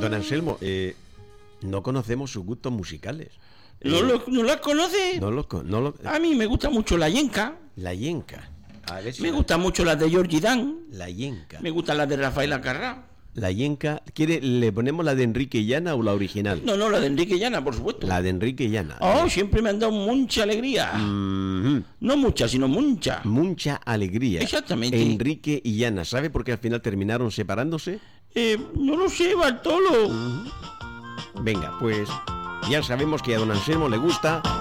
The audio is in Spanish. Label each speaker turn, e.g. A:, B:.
A: Don Anselmo, no conocemos sus gustos musicales.
B: ¿No las conoces? A mí me gusta mucho la yenca.
A: La yenca. A ver si
B: me gustan mucho las de Georgie Dan.
A: La yenca.
B: Me gustan las de Rafael Acarrá.
A: La yenca. ¿Le ponemos la de Enrique Llana o la original?
B: No, la de Enrique Llana, por supuesto.
A: La de Enrique Llana.
B: Oh, siempre me han dado mucha alegría.
A: Mm-hmm.
B: No mucha, sino mucha.
A: Mucha alegría.
B: Exactamente.
A: Enrique y Llana. ¿Sabe por qué al final terminaron separándose?
B: No lo sé, Bartolo.
A: Venga, pues ya sabemos que a don Anselmo le gusta